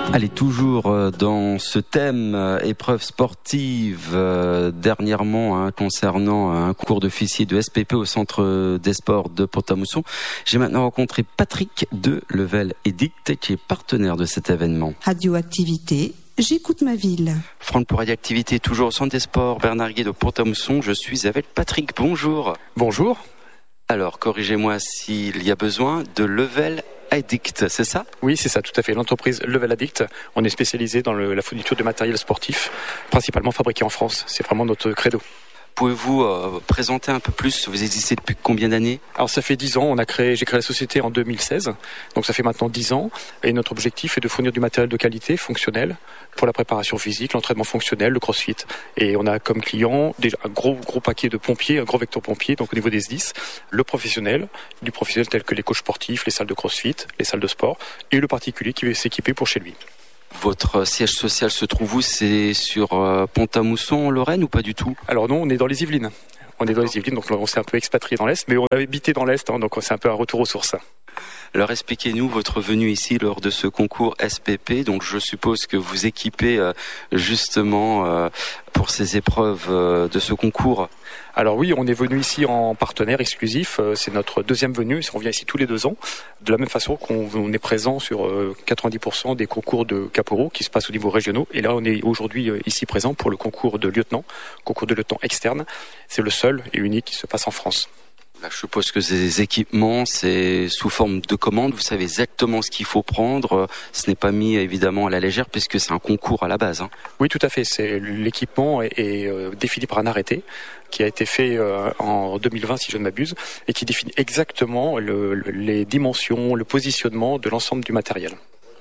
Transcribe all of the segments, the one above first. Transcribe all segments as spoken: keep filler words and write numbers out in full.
Allez, toujours dans ce thème euh, épreuve sportive, euh, dernièrement hein, concernant un concours d'officier de S P P au Centre des Sports de Pont-à-Mousson. J'ai maintenant rencontré Patrick de Level Edict qui est partenaire de cet événement. Radioactivité, j'écoute ma ville. Franck pour Radioactivité, toujours au Centre des Sports Bernard Guy de Pont-à-Mousson. Je suis avec Patrick. Bonjour. Bonjour. Alors, corrigez-moi s'il y a besoin de Level Addict, c'est ça ? Oui, c'est ça, tout à fait. L'entreprise Level Addict, on est spécialisé dans le, la fourniture de matériel sportif, principalement fabriqué en France. C'est vraiment notre credo. Pouvez-vous euh, présenter un peu plus ? Vous existez depuis combien d'années ? Alors ça fait dix ans, on a créé, j'ai créé la société en deux mille seize, donc ça fait maintenant dix ans, et notre objectif est de fournir du matériel de qualité, fonctionnel, pour la préparation physique, l'entraînement fonctionnel, le crossfit. Et on a comme client déjà un gros gros paquet de pompiers, un gros vecteur pompier, donc au niveau des S dix, le professionnel, du professionnel tel que les coachs sportifs, les salles de crossfit, les salles de sport, et le particulier qui veut s'équiper pour chez lui. Votre siège social se trouve où ? C'est sur euh, Pont-à-Mousson en Lorraine ou pas du tout ? Alors non, on est dans les Yvelines. On est dans les Yvelines, donc on s'est un peu expatrié dans l'Est, mais on avait habité dans l'Est, hein, donc c'est un peu un retour aux sources. Alors expliquez-nous votre venue ici lors de ce concours S P P. Donc je suppose que vous équipez euh, justement euh, pour ces épreuves euh, de ce concours. Alors oui, on est venu ici en partenaire exclusif, c'est notre deuxième venue, on vient ici tous les deux ans, de la même façon qu'on est présent sur quatre-vingt-dix pour cent des concours de caporaux qui se passent au niveau régionaux, et là on est aujourd'hui ici présent pour le concours de lieutenant, concours de lieutenant externe, c'est le seul et unique qui se passe en France. Là, je suppose que ces équipements, c'est sous forme de commande, vous savez exactement ce qu'il faut prendre, ce n'est pas mis évidemment à la légère puisque c'est un concours à la base. Hein. Oui, tout à fait, c'est, l'équipement est, est euh, défini par un arrêté qui a été fait euh, en deux mille vingt si je ne m'abuse, et qui définit exactement le, le, les dimensions, le positionnement de l'ensemble du matériel.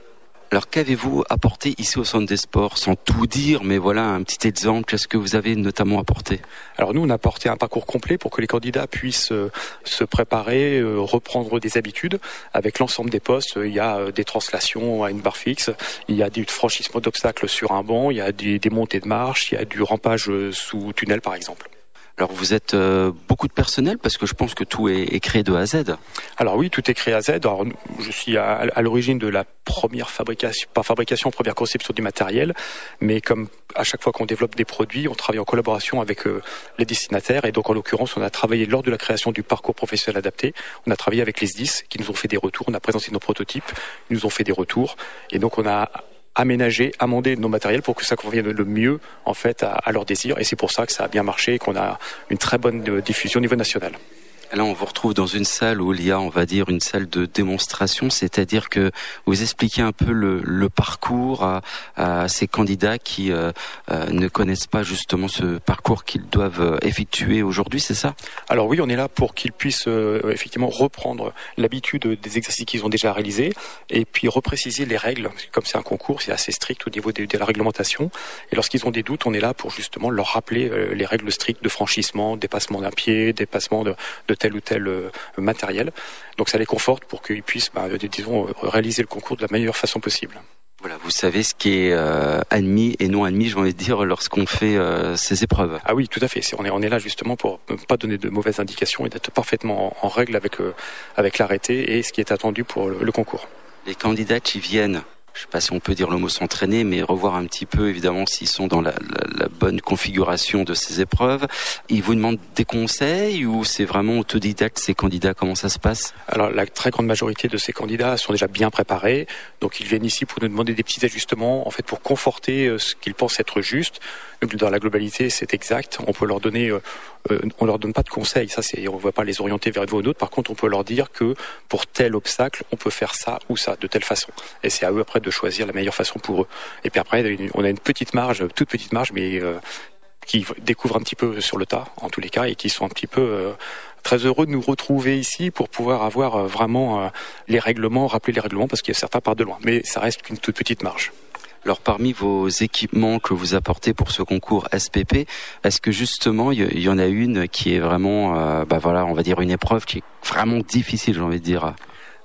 Alors qu'avez-vous apporté ici au Centre des Sports, sans tout dire, mais voilà un petit exemple, qu'est-ce que vous avez notamment apporté ? Alors nous, on a apporté un parcours complet pour que les candidats puissent euh, se préparer, euh, reprendre des habitudes avec l'ensemble des postes. Il y a euh, des translations à une barre fixe, il y a du franchissement d'obstacles sur un banc, il y a des, des montées de marche, il y a du rampage sous tunnel par exemple. Alors vous êtes euh, beaucoup de personnel parce que je pense que tout est, est créé de A à Z. Alors oui, tout est créé à Z. Alors, je suis à, à l'origine de la première fabrication, pas fabrication, première conception du matériel, mais comme à chaque fois qu'on développe des produits, on travaille en collaboration avec euh, les destinataires, et donc en l'occurrence, on a travaillé lors de la création du parcours professionnel adapté, on a travaillé avec les S dix qui nous ont fait des retours, on a présenté nos prototypes, ils nous ont fait des retours, et donc on a aménager, amender nos matériels pour que ça convienne le mieux en fait à, à leurs désirs, et c'est pour ça que ça a bien marché et qu'on a une très bonne diffusion au niveau national. Là, on vous retrouve dans une salle où il y a, on va dire, une salle de démonstration, c'est-à-dire que vous expliquez un peu le, le parcours à, à ces candidats qui euh, euh, ne connaissent pas justement ce parcours qu'ils doivent effectuer aujourd'hui, c'est ça ? Alors oui, on est là pour qu'ils puissent euh, effectivement reprendre l'habitude des exercices qu'ils ont déjà réalisés, et puis repréciser les règles. Comme c'est un concours, c'est assez strict au niveau de, de la réglementation, et lorsqu'ils ont des doutes, on est là pour justement leur rappeler euh, les règles strictes de franchissement, dépassement d'un pied, dépassement de, de tel ou tel euh, matériel. Donc ça les conforte pour qu'ils puissent, bah, disons, réaliser le concours de la meilleure façon possible. Voilà, vous savez ce qui est euh, admis et non admis, j'ai envie de dire, lorsqu'on fait euh, ces épreuves. Ah oui, tout à fait. C'est, on est on est là justement pour ne pas donner de mauvaises indications et d'être parfaitement en, en règle avec euh, avec l'arrêté et ce qui est attendu pour le, le concours. Les candidats qui viennent, je ne sais pas si on peut dire le mot s'entraîner, mais revoir un petit peu évidemment s'ils sont dans la, la, la bonne configuration de ces épreuves. Ils vous demandent des conseils ou c'est vraiment autodidacte ces candidats ? Comment ça se passe ? Alors la très grande majorité de ces candidats sont déjà bien préparés, donc ils viennent ici pour nous demander des petits ajustements, en fait pour conforter ce qu'ils pensent être juste. Donc dans la globalité c'est exact. On peut leur donner, euh, on leur donne pas de conseils, ça c'est, on ne va pas les orienter vers une voie ou une autre. Par contre on peut leur dire que pour tel obstacle on peut faire ça ou ça de telle façon. Et c'est à eux après de choisir la meilleure façon pour eux. Et puis après, on a une petite marge, toute petite marge, mais euh, qui découvrent un petit peu sur le tas, en tous les cas, et qui sont un petit peu euh, très heureux de nous retrouver ici pour pouvoir avoir euh, vraiment euh, les règlements, rappeler les règlements, parce qu'il y a certains partent de loin. Mais ça reste qu'une toute petite marge. Alors parmi vos équipements que vous apportez pour ce concours S P P, est-ce que justement il y en a une qui est vraiment, euh, bah voilà, on va dire une épreuve qui est vraiment difficile, j'ai envie de dire ?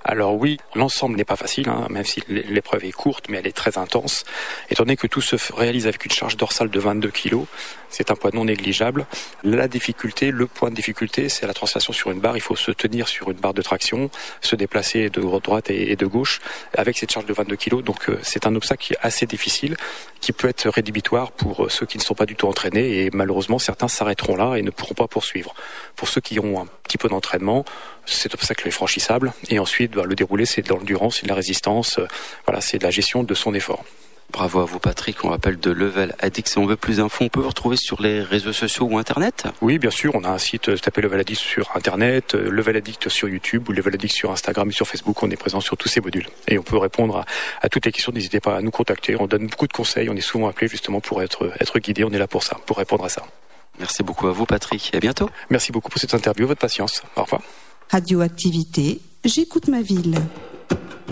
Alors oui, l'ensemble n'est pas facile, hein, même si l'épreuve est courte, mais elle est très intense. Étant donné que tout se réalise avec une charge dorsale de vingt-deux kilos, c'est un poids non négligeable. La difficulté, le point de difficulté, c'est la translation sur une barre. Il faut se tenir sur une barre de traction, se déplacer de droite et de gauche avec cette charge de vingt-deux kilos. Donc c'est un obstacle qui est assez difficile, qui peut être rédhibitoire pour ceux qui ne sont pas du tout entraînés. Et malheureusement, certains s'arrêteront là et ne pourront pas poursuivre. Pour ceux qui ont un petit peu d'entraînement, cet obstacle est franchissable. Et ensuite, bah, le déroulé, c'est de l'endurance, c'est de la résistance. Euh, voilà, c'est de la gestion de son effort. Bravo à vous Patrick, on rappelle de Level Addict. Si on veut plus d'infos, on peut vous retrouver sur les réseaux sociaux ou internet ? Oui, bien sûr, on a un site, tapez Level Addict sur internet, Level Addict sur YouTube ou Level Addict sur Instagram et sur Facebook. On est présent sur tous ces modules. Et on peut répondre à, à toutes les questions, n'hésitez pas à nous contacter. On donne beaucoup de conseils, on est souvent appelé justement pour être, être guidé. On est là pour ça, pour répondre à ça. Merci beaucoup à vous Patrick, et à bientôt. Merci beaucoup pour cette interview, votre patience. Au revoir. Radioactivité, j'écoute ma ville.